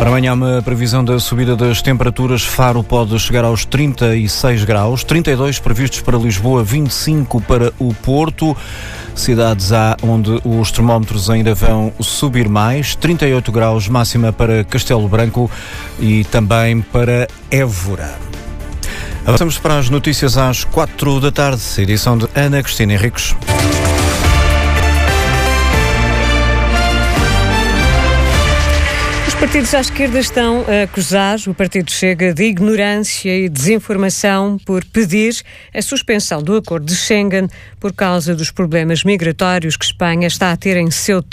Para amanhã, uma previsão da subida das temperaturas. Faro pode chegar aos 36 graus, 32 previstos para Lisboa, 25 para o Porto. Cidades há onde os termómetros ainda vão subir mais, 38 graus máxima para Castelo Branco e também para Évora. Avançamos para as notícias às 4 da tarde, edição de Ana Cristina Henriques. Os partidos à esquerda estão a acusar o Partido Chega de ignorância e desinformação por pedir a suspensão do acordo de Schengen por causa dos problemas migratórios que Espanha está a ter em Ceuta.